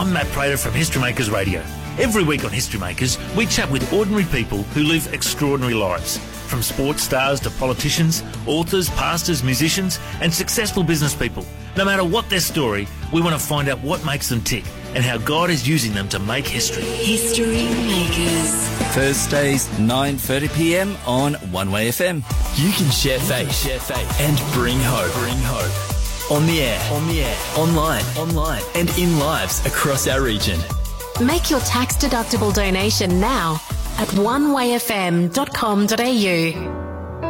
I'm Matt Prater from History Makers Radio. Every week on History Makers, we chat with ordinary people who live extraordinary lives. From sports stars to politicians, authors, pastors, musicians and successful business people. No matter what their story, we want to find out what makes them tick and how God is using them to make history. History Makers. Thursdays, 9:30pm on One Way FM. You can share faith, and bring hope. On the air, online, and in lives across our region. Make your tax-deductible donation now at onewayfm.com.au.